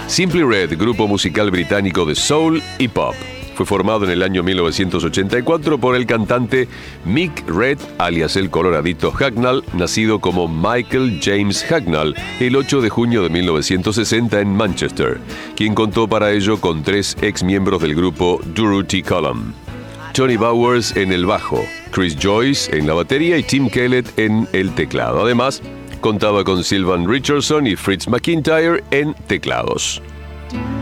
Simply Red, grupo musical británico de soul y pop. Fue formado en el año 1984 por el cantante Mick Red, alias el Coloradito Hucknall, nacido como Michael James Hucknall el 8 de junio de 1960 en Manchester, quien contó para ello con 3 ex miembros del grupo Durutti Column. Tony Bowers en el bajo, Chris Joyce en la batería y Tim Kellett en el teclado. Además, contaba con Sylvan Richardson y Fritz McIntyre en teclados.